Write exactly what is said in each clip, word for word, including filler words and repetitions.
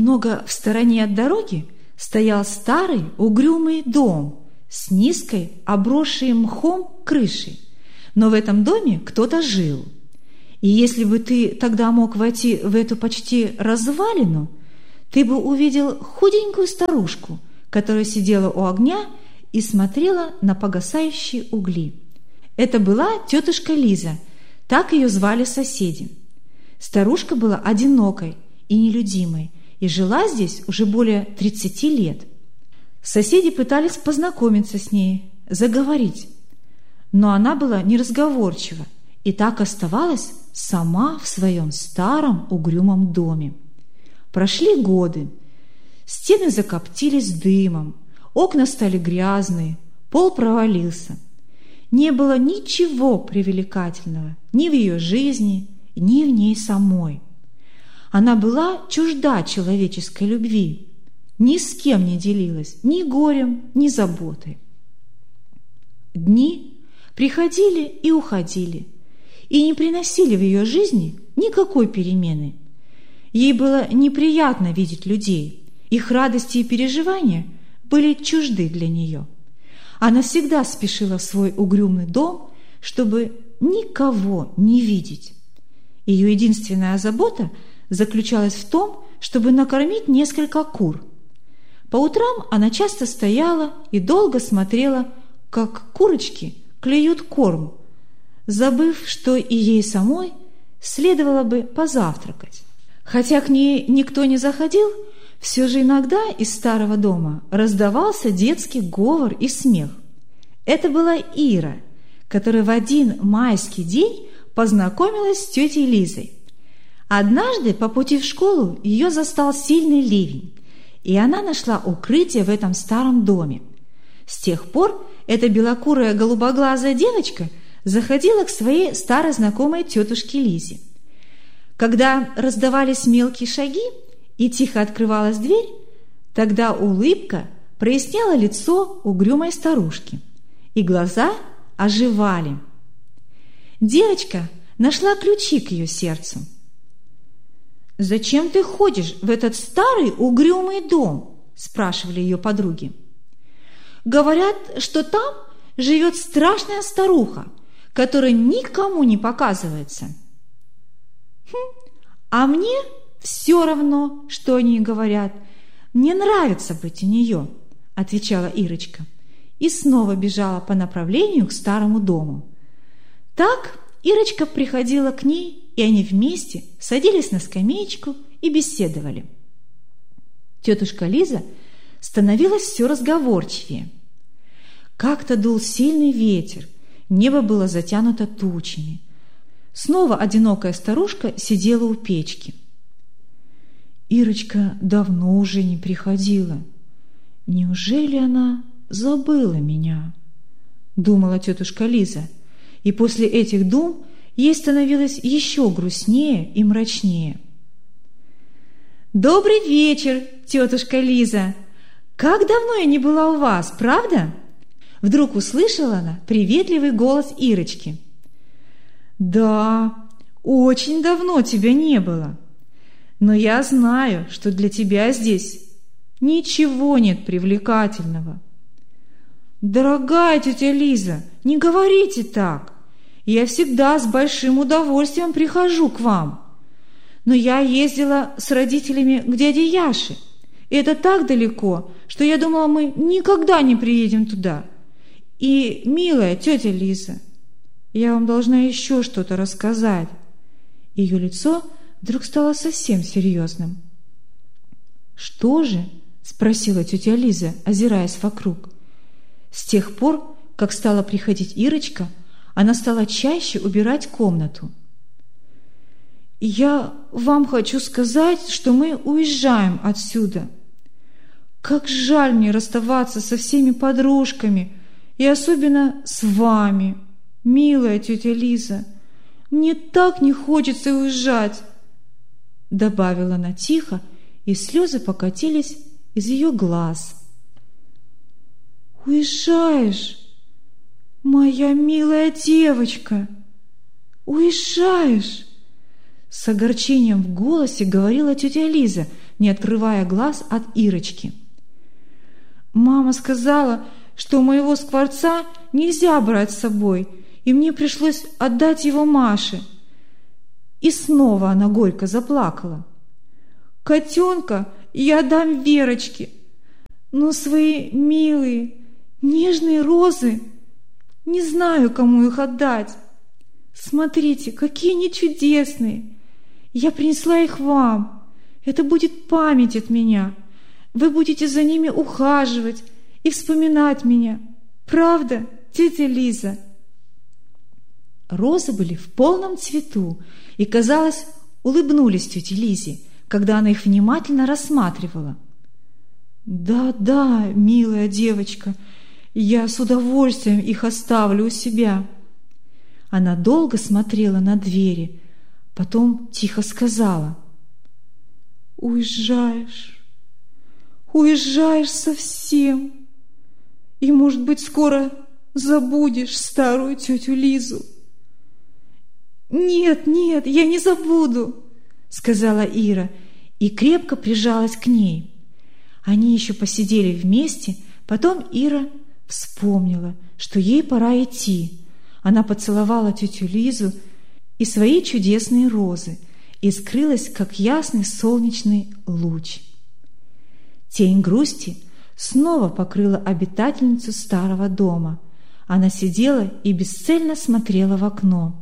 Немного в стороне от дороги стоял старый угрюмый дом с низкой, обросшей мхом крышей. Но в этом доме кто-то жил. И если бы ты тогда мог войти в эту почти развалину, ты бы увидел худенькую старушку, которая сидела у огня и смотрела на погасающие угли. Это была тетушка Лиза, так ее звали соседи. Старушка была одинокой и нелюдимой, и жила здесь уже более тридцати лет. Соседи пытались познакомиться с ней, заговорить, но она была неразговорчива и так оставалась сама в своем старом угрюмом доме. Прошли годы, стены закоптились дымом, окна стали грязные, пол провалился. Не было ничего привлекательного ни в ее жизни, ни в ней самой. Она была чужда человеческой любви, ни с кем не делилась ни горем, ни заботой. Дни приходили и уходили, и не приносили в ее жизни никакой перемены. Ей было неприятно видеть людей, их радости и переживания были чужды для нее. Она всегда спешила в свой угрюмый дом, чтобы никого не видеть. Ее единственная забота заключалась в том, чтобы накормить несколько кур. По утрам она часто стояла и долго смотрела, как курочки клюют корм, забыв, что и ей самой следовало бы позавтракать. Хотя к ней никто не заходил, все же иногда из старого дома раздавался детский говор и смех. Это была Ира, которая в один майский день познакомилась с тетей Лизой. Однажды по пути в школу ее застал сильный ливень, и она нашла укрытие в этом старом доме. С тех пор эта белокурая голубоглазая девочка заходила к своей старой знакомой тетушке Лизе. Когда раздавались мелкие шаги и тихо открывалась дверь, тогда улыбка проясняла лицо угрюмой старушки, и глаза оживали. Девочка нашла ключи к ее сердцу. «Зачем ты ходишь в этот старый угрюмый дом?» – спрашивали ее подруги. «Говорят, что там живет страшная старуха, которая никому не показывается». «Хм, а мне все равно, что они говорят. Мне нравится быть у нее», – отвечала Ирочка и снова бежала по направлению к старому дому. Так Ирочка приходила к ней, и они вместе садились на скамеечку и беседовали. Тетушка Лиза становилась все разговорчивее. Как-то дул сильный ветер, небо было затянуто тучами. Снова одинокая старушка сидела у печки. Ирочка давно уже не приходила. Неужели она забыла меня? Думала тетушка Лиза, и после этих дум ей становилось еще грустнее и мрачнее. «Добрый вечер, тетушка Лиза! Как давно я не была у вас, правда?» Вдруг услышала она приветливый голос Ирочки. «Да, очень давно тебя не было. Но я знаю, что для тебя здесь ничего нет привлекательного». «Дорогая тетя Лиза, не говорите так. Я всегда с большим удовольствием прихожу к вам. Но я ездила с родителями к дяде Яше. И это так далеко, что я думала, мы никогда не приедем туда. И, милая тетя Лиза, я вам должна еще что-то рассказать». Ее лицо вдруг стало совсем серьезным. «Что же?» – спросила тетя Лиза, озираясь вокруг. С тех пор, как стала приходить Ирочка, она стала чаще убирать комнату. «Я вам хочу сказать, что мы уезжаем отсюда. Как жаль мне расставаться со всеми подружками, и особенно с вами, милая тетя Лиза. Мне так не хочется уезжать», — добавила она тихо, и слезы покатились из ее глаз. «Уезжаешь, моя милая девочка, уезжаешь!» С огорчением в голосе говорила тетя Лиза, не открывая глаз от Ирочки. «Мама сказала, что моего скворца нельзя брать с собой, и мне пришлось отдать его Маше». И снова она горько заплакала. «Котенка я дам Верочке, но свои милые, нежные розы не знаю, кому их отдать. Смотрите, какие они чудесные! Я принесла их вам. Это будет память от меня. Вы будете за ними ухаживать и вспоминать меня. Правда, тетя Лиза?» Розы были в полном цвету и, казалось, улыбнулись тете Лизе, когда она их внимательно рассматривала. «Да, да, милая девочка, я с удовольствием их оставлю у себя». Она долго смотрела на двери, потом тихо сказала: «Уезжаешь, уезжаешь совсем, и, может быть, скоро забудешь старую тетю Лизу». «Нет, нет, я не забуду», — сказала Ира и крепко прижалась к ней. Они еще посидели вместе, потом Ира вспомнила, что ей пора идти. Она поцеловала тетю Лизу и свои чудесные розы и скрылась, как ясный солнечный луч. Тень грусти снова покрыла обитательницу старого дома. Она сидела и бесцельно смотрела в окно.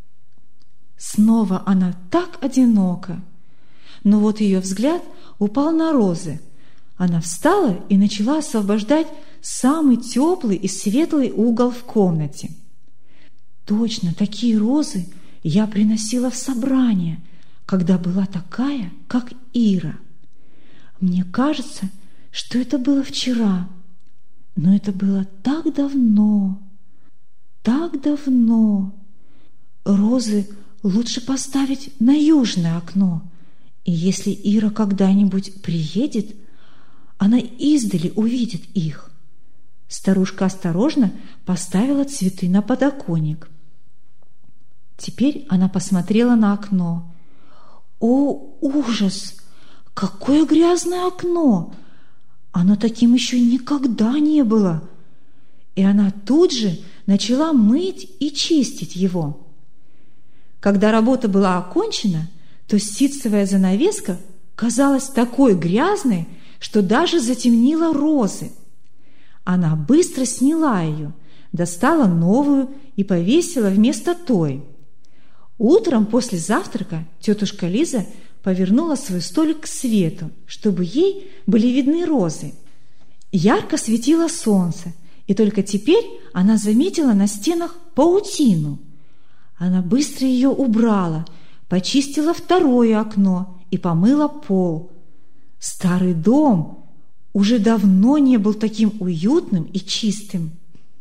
Снова она так одинока. Но вот ее взгляд упал на розы. Она встала и начала освобождать самый теплый и светлый угол в комнате. Точно такие розы я приносила в собрание, когда была такая, как Ира. Мне кажется, что это было вчера, но это было так давно, так давно. Розы лучше поставить на южное окно, и если Ира когда-нибудь приедет, она издали увидит их. Старушка осторожно поставила цветы на подоконник. Теперь она посмотрела на окно. О, ужас! Какое грязное окно! Оно таким еще никогда не было. И она тут же начала мыть и чистить его. Когда работа была окончена, то ситцевая занавеска казалась такой грязной, что даже затемнила розы. Она быстро сняла ее, достала новую и повесила вместо той. Утром после завтрака тетушка Лиза повернула свой столик к свету, чтобы ей были видны розы. Ярко светило солнце, и только теперь она заметила на стенах паутину. Она быстро ее убрала, почистила второе окно и помыла пол. Старый дом уже давно не был таким уютным и чистым.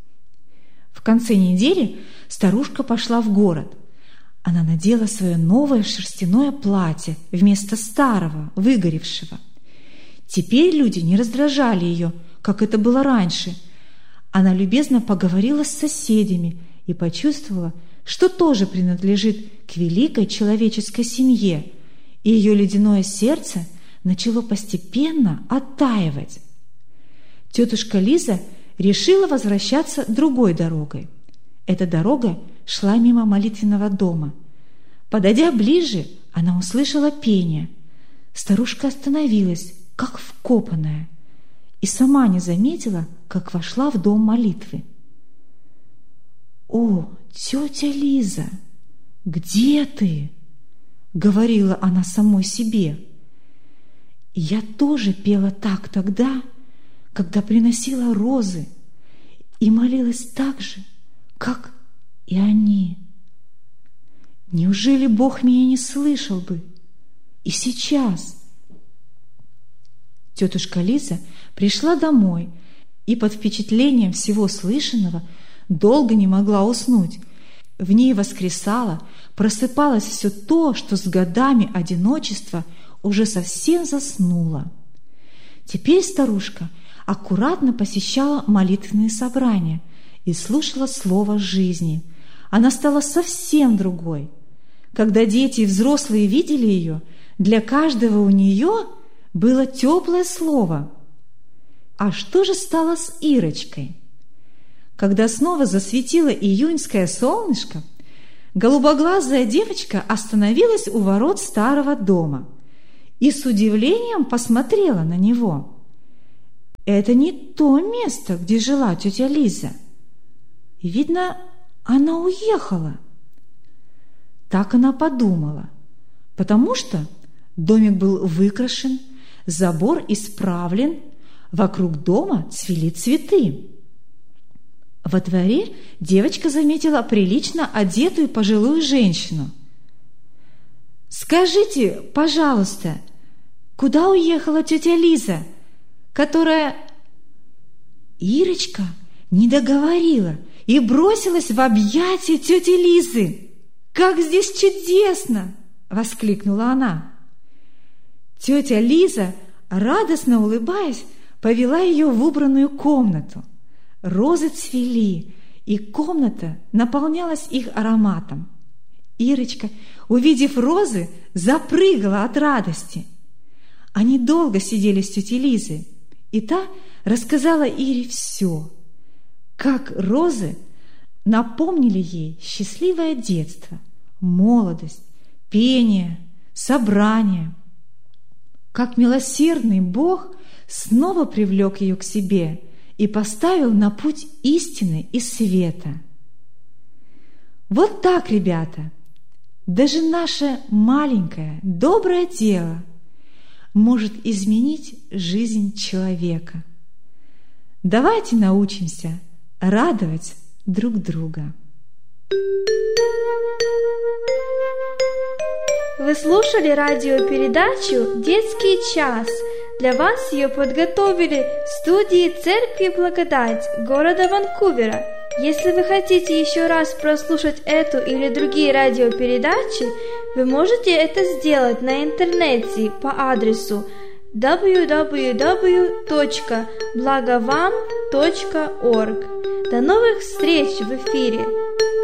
В конце недели старушка пошла в город. Она надела свое новое шерстяное платье вместо старого, выгоревшего. Теперь люди не раздражали ее, как это было раньше. Она любезно поговорила с соседями и почувствовала, что тоже принадлежит к великой человеческой семье, и ее ледяное сердце начало постепенно оттаивать. Тетушка Лиза решила возвращаться другой дорогой. Эта дорога шла мимо молитвенного дома. Подойдя ближе, она услышала пение. Старушка остановилась, как вкопанная, и сама не заметила, как вошла в дом молитвы. «О, тетя Лиза, где ты?» — говорила она самой себе. «Я тоже пела так тогда, когда приносила розы, и молилась так же, как и они. Неужели Бог меня не слышал бы и сейчас?» Тетушка Лиза пришла домой и под впечатлением всего слышанного долго не могла уснуть. В ней воскресало, просыпалось все то, что с годами одиночества уже совсем заснуло. Теперь старушка аккуратно посещала молитвенные собрания и слушала слово жизни. Она стала совсем другой. Когда дети и взрослые видели ее, для каждого у нее было теплое слово. А что же стало с Ирочкой? Когда снова засветило июньское солнышко, голубоглазая девочка остановилась у ворот старого дома и с удивлением посмотрела на него. Это не то место, где жила тетя Лиза. И, видно, она уехала. Так она подумала, потому что домик был выкрашен, забор исправлен, вокруг дома цвели цветы. Во дворе девочка заметила прилично одетую пожилую женщину. «Скажите, пожалуйста, куда уехала тетя Лиза, которая...» Ирочка не договорила и бросилась в объятия тети Лизы. «Как здесь чудесно!» — воскликнула она. Тетя Лиза, радостно улыбаясь, повела ее в убранную комнату. Розы цвели, и комната наполнялась их ароматом. Ирочка, увидев розы, запрыгала от радости. Они долго сидели с тетей Лизой, и та рассказала Ире все, как розы напомнили ей счастливое детство, молодость, пение, собрание, как милосердный Бог снова привлек ее к себе и поставил на путь истины и света. Вот так, ребята, даже наше маленькое доброе дело может изменить жизнь человека. Давайте научимся радовать друг друга. Вы слушали радиопередачу «Детский час». Для вас ее подготовили в студии Церкви Благодать города Ванкувера. Если вы хотите еще раз прослушать эту или другие радиопередачи, вы можете это сделать на интернете по адресу дабл ю дабл ю дабл ю точка благовам точка орг. До новых встреч в эфире!